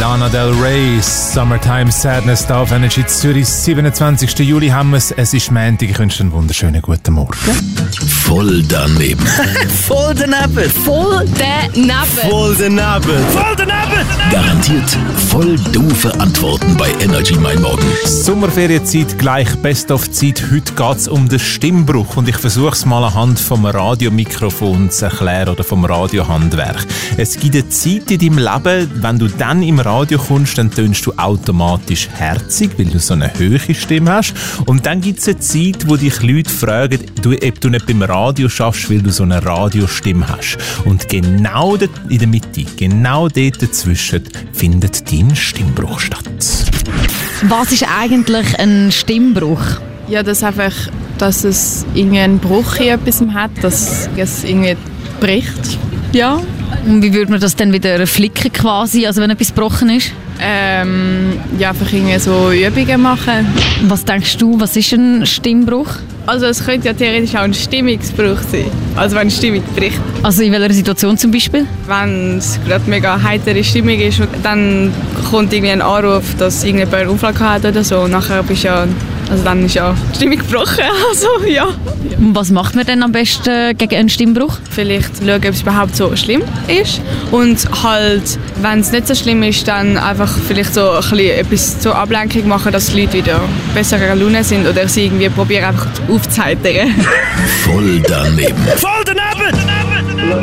Lana Del Rey, Summertime Sadness da auf Energy Zürich. 27. Juli haben wir es. Es ist Montag. Ich wünsche einen wunderschönen guten Morgen. Voll daneben. Voll daneben. Voll daneben. Voll daneben. Voll daneben. Garantiert voll doofe Antworten bei Energy Mein Morgen. Sommerferienzeit gleich Best-of-Zeit. Heute geht es um den Stimmbruch und ich versuche es mal anhand vom Radiomikrofon zu erklären oder vom Radiohandwerk. Es gibt eine Zeit in deinem Leben, wenn du dann im Radio kommst, dann tönst du automatisch herzig, weil du so eine hohe Stimme hast. Und dann gibt es eine Zeit, wo dich Leute fragen, ob du nicht beim Radio schaffst, weil du so eine Radiostimme hast. Und genau in der Mitte, genau dort dazwischen, findet dein Stimmbruch statt. Was ist eigentlich ein Stimmbruch? Ja, dass es irgendwie einen Bruch in etwas hat, dass es irgendwie bricht. Ja. Und wie würde man das dann wieder flicken quasi, also wenn etwas gebrochen ist? Ja, einfach irgendwie so Übungen machen. Was denkst du, was ist ein Stimmbruch? Also es könnte ja theoretisch auch ein Stimmungsbruch sein. Also wenn eine Stimmung bricht. Also in welcher Situation zum Beispiel? Wenn es gerade mega heitere Stimmung ist, dann kommt irgendwie ein Anruf, dass irgendjemand einen Unfall hat oder so. Und nachher dann ist ja die Stimmung gebrochen. Also ja. Und was macht man denn am besten gegen einen Stimmbruch? Vielleicht schauen, ob es überhaupt so schlimm ist. Und halt, wenn es nicht so schlimm ist, dann einfach vielleicht so ein bisschen etwas zur Ablenkung machen, dass die Leute wieder besser in Laune sind oder sie irgendwie probieren einfach aufzuheitern. Voll daneben. Voll